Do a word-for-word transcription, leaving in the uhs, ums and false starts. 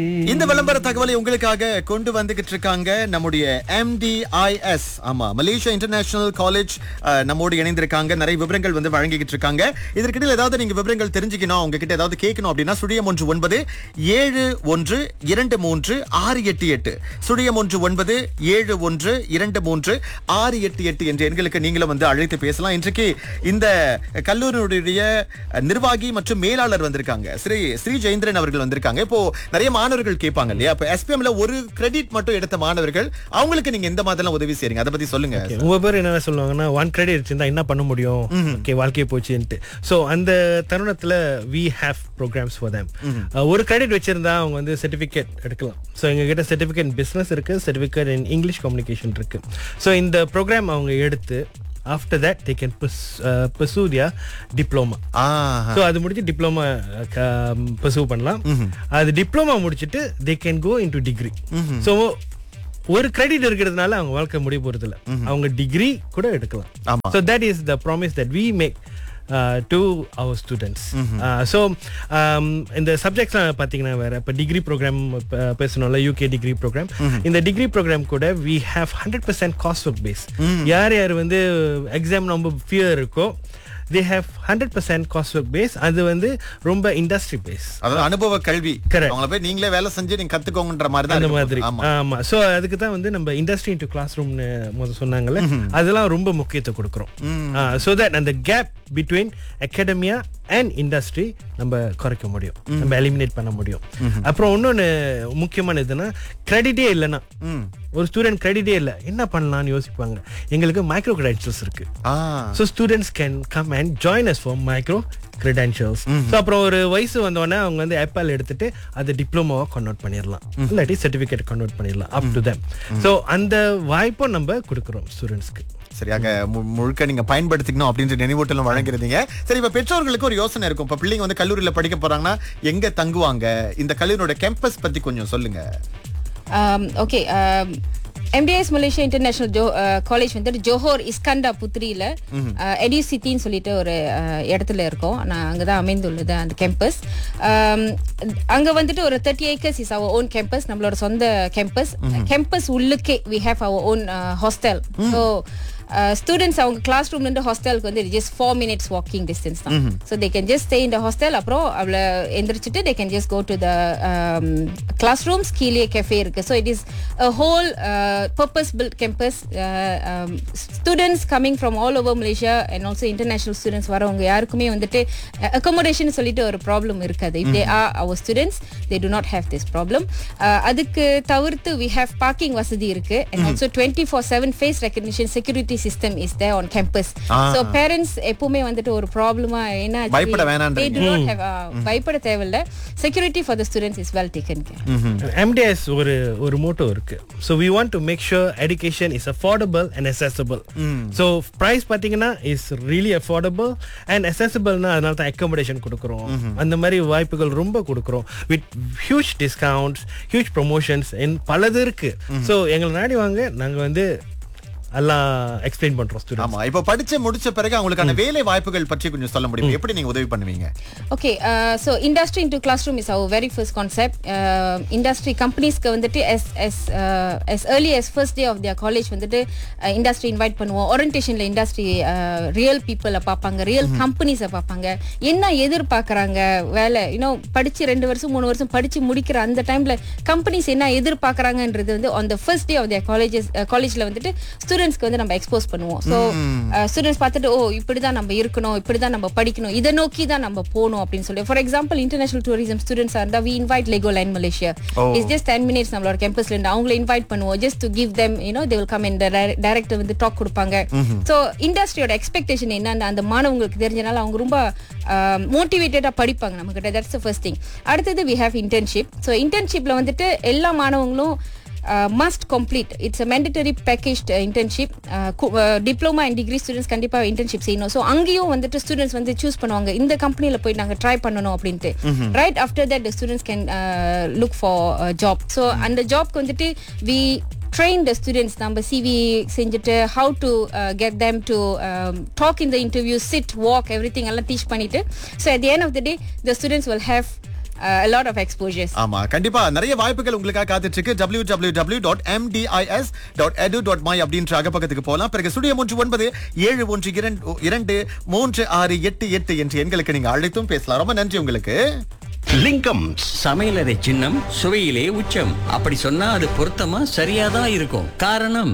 இந்த விளம்பர தகவலை உங்களுக்காக கொண்டு வந்துகிட்டு இருக்காங்க நம்முடைய எம் டி ஐ எஸ். ஆமா, மலேசியா இன்டர்நேஷனல் காலேஜ் நம்மோடு இணைந்திருக்காங்க. நிறைய விவரங்கள் வந்து வழங்கிக்கிட்டு இருக்காங்க. இதற்கிடையில் ஏதாவது நீங்க விவரங்கள் தெரிஞ்சுக்கணும், உங்ககிட்ட ஏதாவது கேட்கணும் அப்படின்னா சுழியம் ஒன்று ஒன்பது ஏழு ஒன்று இரண்டு மூன்று ஆறு எட்டு எட்டு சுழியம் ஒன்று ஒன்பது ஏழு ஒன்று இரண்டு மூன்று ஆறு எட்டு எட்டு என்ற எண்களுக்கு நீங்களும் வந்து அழைத்து பேசலாம். இன்றைக்கு இந்த கல்லூரியுடைய நிர்வாகி மற்றும் மேலாளர் வந்திருக்காங்க, ஸ்ரீ ஸ்ரீ ஜெயேந்திரன் அவர்கள் வந்திருக்காங்க. இப்போ நிறைய மாணவர்கள் கேட்பாங்க இல்லையா, அப்ப எஸ்பிஎம்ல ஒரு கிரெடிட் மட்டும் எடுத்த மாணவர்கள், அவங்களுக்கு நீங்க எந்த மாதிரிலாம் உதவி செய்றீங்க, அத பத்தி சொல்லுங்க. உங்க பேர் என்ன சொல்லுவாங்கன்னா, ஒன் கிரெடிட் இருந்தா என்ன பண்ண முடியும், ஓகே வாழ்க்கைய போச்சுன்ட்டு. சோ அந்த தருணத்துல we have programs for them. ஒரு கிரெடிட் வச்சிருந்தா அவங்க வந்து சர்டிபிகேட் எடுக்கலாம். சோ எங்க கிட்ட சர்டிபிகேட் பிசினஸ் இருக்கு, சர்டிபிகேட் இன் இங்கிலீஷ் கம்யூனிகேஷன் இருக்கு. சோ இந்த ப்ரோக்ராம் அவங்க எடுத்து after that they can pursue, uh, pursue their diploma. Aha. So அது முடிச்சு டிப்ளமா pursue பண்ணலாம். அது டிப்ளமா முடிச்சிட்டு they can go into degree. So ஒரு கிரெடிட் இருக்கிறதுனால அவங்க வாழ்க்கை முடிய போறது இல்ல, அவங்க டிகிரி கூட எடுக்கலாம். So that is the promise that we make Uh, to our students. uh, so um, இந்த சப்ஜெக்ட்ஸ் பார்த்தீங்கன்னா வேற, இப்போ டிகிரி ப்ரோக்ராம் பேசணும்ல, யூகே டிகிரி ப்ரோக்ராம். இந்த டிகிரி ப்ரோக்ராம் கூட we have one hundred percent course work base. யார் யார் வந்து எக்ஸாம் ரொம்ப ஃபியர் இருக்கோ, they have one hundred percent course work base. அது வந்து ரொம்ப இண்டஸ்ட்ரி பேஸ், அதாவது அனுபவ கல்வி. Correct. அவங்கள போய் நீங்களே வேலை செஞ்சு நீங்க கத்துக்கோங்கன்ற மாதிரி தான் அந்த இருக்கும். மாதிரி. ஆமா. ஆமா. சோ அதுக்கு தான் வந்து நம்ம இண்டஸ்ட்ரி இன்டு கிளாஸ் ரூம்னு முதல்ல சொன்னாங்கல்ல, அதெல்லாம் ரொம்ப முக்கியத்துவம் கொடுக்குறோம். சோ தட் அந்த gap between academia and industry நம்ம குறைக்க முடியும், நம்ம எலிமினேட் பண்ண முடியும். அப்புறம் இன்னொன்னு முக்கியமான இதுன்னா, கிரெடிட்டே இல்லைன்னா, ஒரு ஸ்டூடெண்ட் கிரெடிட்டே இல்லை என்ன பண்ணலாம்னு யோசிப்பாங்க. எங்களுக்கு மைக்ரோ கிரெடென்ஷியல்ஸ் இருக்கு. So students can come and join us for micro credentials. So அப்புறம் ஒரு வயசு வந்தோடனே அவங்க வந்து ஆப்பிள் எடுத்துட்டு அதை டிப்ளமோவா கன்வெர்ட் பண்ணிடலாம், இல்லாட்டி சர்டிஃபிகேட் கன்வெர்ட் பண்ணிடலாம், அப் டு தெம். ஸோ அந்த வாய்ப்பும் நம்ம கொடுக்குறோம் ஸ்டூடெண்ட்ஸ்க்கு. சரியாக மு- முழுக்க நீங்க பயன்படுத்திக்கணும் அப்படின்ற நினைவூட்டலும் வழங்குறீங்க. சரி, இப்ப பெற்றோர்களுக்கு ஒரு யோசனை இருக்கும், இப்ப பிள்ளைங்க வந்து கல்லூரியில படிக்க போறாங்கன்னா எங்க தங்குவாங்க, இந்த கல்லூரியோட கேம்பஸ் பத்தி கொஞ்சம் சொல்லுங்க. Okay, M D I S Malaysia international Joe college வந்து ஜோஹோர் இஸ்கண்டா புத்ரியில எடியூ சிட்டின்னு சொல்லிட்டு ஒரு அஹ், இடத்துல இருக்கோம். நான் அங்கதான் அமைந்துள்ளது அந்த கேம்பஸ். அங்க வந்துட்டு ஒரு thirty acres is our own campus, நம்மளோட சொந்த campus. Campus உள்ளுக்கே we have our own hostel. So students அவங்க கிளாஸ் ரூம்ல இருந்து ஹாஸ்டலுக்கு வந்து just four minutes walking distance தான். So they can just stay in the hostel. அப்புறம் அவளை எந்திரிச்சிட்டு they can just go to the class rooms. கீழே கெஃபே இருக்கு. So it is a whole purpose build campus. Students coming from all over Malaysia and also international students வரவங்க யாருக்குமே வந்துட்டு accommodation சொல்லிட்டு ஒரு ப்ராப்ளம் இருக்காது. If they are our students they to not have this problem. அதுக்கு தவிர்த்து we have parking வசதி இருக்கு. And also twenty four seven face recognition security system is there on campus. So parents எப்பவுமே வந்துட்டு ஒரு ப்ராப்ளமா என்ன பயப்பட வேணாம்ன்றீங்க. they do not have பயப்பட தேவையில்ல. security for the students is well taken care. M D I S ஒரு ஒரு மோட்டோ இருக்கு. So we want to make sure education is affordable and accessible. So price பாத்தீங்கன்னா is really affordable and accessible. னா அதனால தான் accommodation கொடுக்கிறோம், அந்த மாதிரி வாய்ப்புகள் ரொம்ப கொடுக்கிறோம் with huge discounts, huge promotions and பலது இருக்கு. So எங்களை நாடி வாங்க, நாங்க வந்து எல்லாம் எக்ஸ்பிளைன் பண்றோம் ஸ்டூடெண்ட்ஸ். ஆமா, இப்போ படிச்சு முடிச்ச பிறகு அவங்களுக்கான வேலை வாய்ப்புகள் பற்றி கொஞ்சம் சொல்ல முடியும், எப்படி நீங்க உதவி பண்ணுவீங்க? Okay, uh, so industry into classroom is our very first concept. Uh, industry companies க்கு வந்துட்டு as as uh, as early as first day of their college வந்துட்டு uh, industry invite பண்ணுவோம். orientationல industry uh, real people பாப்பாங்க, real companies பாப்பாங்க, என்ன எதிர்பார்க்கறாங்க வேலை, you know படிச்சு ரெண்டு வருஷம் மூணு வருஷம் படிச்சு முடிக்கிற அந்த டைம்ல கம்பெனிஸ் என்ன எதிர்பார்க்கறாங்கன்றது வந்து on the first day of their colleges uh, collegeல வந்துட்டு ஸ்டூடெண்ட்ஸ்க்கு வந்து நம்ம எக்ஸ்போஸ் பண்ணுவோம். ஸோ ஸ்டூடெண்ட்ஸ் பார்த்துட்டு ஓ இப்படிதான் நம்ம இருக்கணும், இப்படிதான் நம்ம படிக்கணும், இதை நோக்கி தான் நம்ம போகணும் அப்படின்னு சொல்லி. For example international tourism students இருந்தா we invite Lego line Malaysia. It's just ten minutes நம்மளோட கேம்பஸ்ல இருந்து அவங்களை இன்வைட் பண்ணுவோம், just to give them you know they will come and director வந்து டாக் கொடுப்பாங்க. ஸோ இண்டஸ்ட்ரியோட எக்ஸ்பெக்டேஷன் என்ன அந்த மாணவங்களுக்கு தெரிஞ்சனால அவங்க ரொம்ப மோட்டிவேட்டடா படிப்பாங்க நம்ம கிட்ட. That's the first thing. அடுத்தது வி ஹேவ் இன்டர்ன்ஷிப். ஸோ இன்டர்ன்ஷிப்ல வந்துட்டு எல்லா மாணவங்களும் Uh, must complete. It's a mandatory packaged uh, internship. Uh, uh, diploma and degree students கண்டிப்பா internship செய்யணும். ஸோ அங்கேயும் வந்துட்டு ஸ்டூடெண்ட்ஸ் வந்து சூஸ் பண்ணுவாங்க, இந்த கம்பெனில போய் நாங்க ட்ரை பண்ணணும் அப்படின்ட்டு. Right after that the students can uh, look for a job. So அந்த ஜாப்க்கு வந்துட்டு we train the students. நம்ம C V செஞ்சுட்டு how to uh, get them to um, talk in the interview, sit, walk, everything எல்லாம் teach பண்ணிட்டு. So at the end of the day the students will have a lot of exposures. ஆமா கண்டிப்பா நிறைய வாய்ப்புகள் உங்களுக்காக காத்துட்டு இருக்கு. W W W dot M D I S dot எடு டாட் மை அப்படின்ற அகப்பக்கத்துக்கு போகலாம். பிறகு சுழியம் ஒன்று ஒன்பது ஏழு ஒன்று இரண்டு இரண்டு மூன்று ஆறு எட்டு எட்டு என்ற எண்களுக்கு நீங்க அழைத்தும் பேசலாம். ரொம்ப நன்றி உங்களுக்கு. லிங்கம் சமையலறை சின்னம் சுவையிலே உச்சம். அப்படி சொன்னா அது பொருத்தமா சரியாதான் இருக்கும். காரணம்